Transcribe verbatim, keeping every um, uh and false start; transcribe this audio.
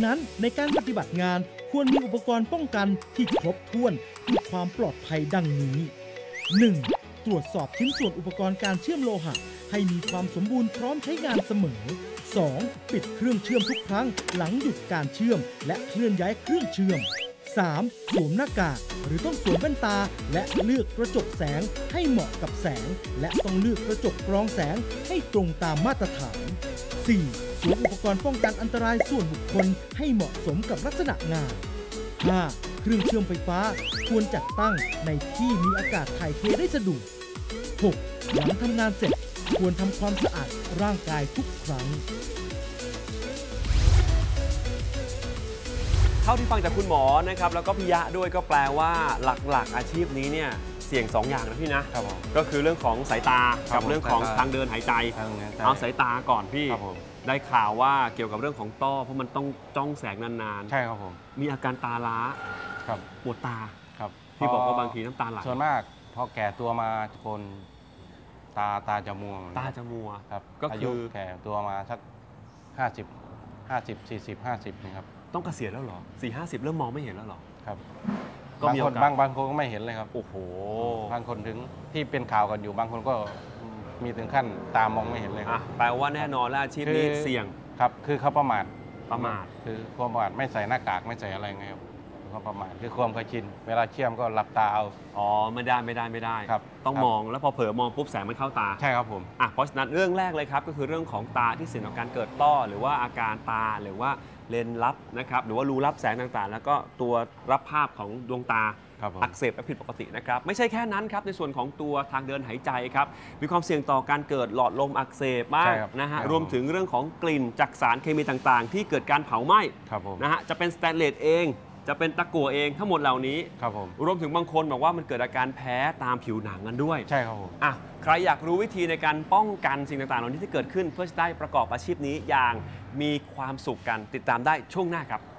นั้นในการปฏิบัติงานควรมีอุปกรณ์ป้องกันที่ครบถ้วนเพื่อความปลอดภัยดังนี้ หนึ่ง. ตรวจสอบชิ้นส่วนอุปกรณ์การเชื่อมโลหะให้มีความสมบูรณ์พร้อมใช้งานเสมอ สอง. ปิดเครื่องเชื่อมทุกครั้งหลังหยุดการเชื่อมและเคลื่อนย้ายเครื่องเชื่อม สาม. สวมหน้ากากหรือต้องสวมแว่นตาและเลือกกระจกแสงให้เหมาะกับแสงและต้องเลือกกระจกกรองแสงให้ตรงตามมาตรฐาน สี่. สวมอุปกรณ์ป้องกันอันตรายส่วนบุคคลให้เหมาะสมกับลักษณะงาน ห้า. เครื่องเชื่อมไฟฟ้าควรจัดตั้งในที่มีอากาศถ่ายเทได้สะดวก หก. หลังทำงานเสร็จควรทำความสะอาดร่างกายทุกครั้งเท่าที่ฟังจากคุณหมอนะครับแล้วก็พิยะด้วยก็แปลว่าหลักๆอาชีพนี้เนี่ยเสี่ยงสองอย่างนะพี่นะครับก็คือเรื่องของสายตากับเรื่องของทางเดินหายใจเอาสายตาก่อนพี่ได้ข่าวว่าเกี่ยวกับเรื่องของต้อเพราะมันต้องจ้องแสงนานๆใช่ครับผมมีอาการตาล้าครับปวดตาครับที่บอกว่าบางทีน้ำตาไหลส่วนมากพอแก่ตัวมาคนตาตาจะมัวตาจะมัวครับก็คือแก่ตัวมาสักห้าสิบห้าสิบสี่สิบห้าสิบนี่ครับต้องเกษียณแล้วเหรอสี่ห้าสิบเริ่มมองไม่เห็นแล้วเหรอครับบางคนบางบางคนก็ไม่เห็นเลยครับโอ้โหบางคนถึงที่เป็นข่าวกันอยู่บางคนก็มีถึงขั้นตามองไม่เห็นเลยอ่ะแปลว่าแน่นอนแล้วอาชีพนี้เสี่ยงครับคือเขาประมาทประมาทคือความประมาทไม่ใส่หน้ากากไม่ใส่อะไรไงครับความประมาทคือความเคยชินเวลาเชื่อมก็หลับตาเอาอ๋อไม่ได้ไม่ได้ไม่ได้ครับต้องมองแล้วพอเผลอมองปุ๊บแสงมันเข้าตาใช่ครับผมอ่ะเพราะฉะนั้นเรื่องแรกเลยครับก็คือเรื่องของตาที่เสี่ยงต่อการเกิดต้อหรือว่าอาการตาหรือว่าเลนส์ลับนะครับหรือว่ารูรับแสงต่างๆแล้วก็ตัวรับภาพของดวงตาอักเสบและผิดปกตินะครับไม่ใช่แค่นั้นครับในส่วนของตัวทางเดินหายใจครับมีความเสี่ยงต่อการเกิดหลอดลมอักเสบบ้างนะฮะรวมถึงเรื่องของกลิ่นจากสารเคมีต่างๆที่เกิดการเผาไหม้นะฮะจะเป็นสแตนเลสเองจะเป็นตะกั่วเองทั้งหมดเหล่านี้ครับผมรวมถึงบางคนบอกว่ามันเกิดอาการแพ้ตามผิวหนังกันด้วยใช่ครับผมอ่ะใครอยากรู้วิธีในการป้องกันสิ่งต่างๆเหล่านี้ที่เกิดขึ้นเพื่อจะได้ประกอบอาชีพนี้อย่างมีความสุขกันติดตามได้ช่วงหน้าครับ